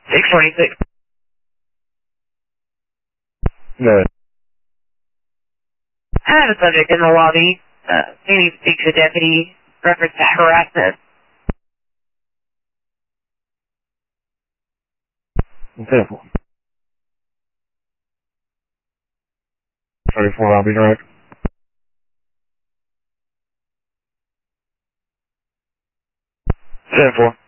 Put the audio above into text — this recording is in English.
626. Good. I have a subject in the lobby. They need to speak to the deputy. Reference to harassment. 10-4. 34 lobby drive. 10-4.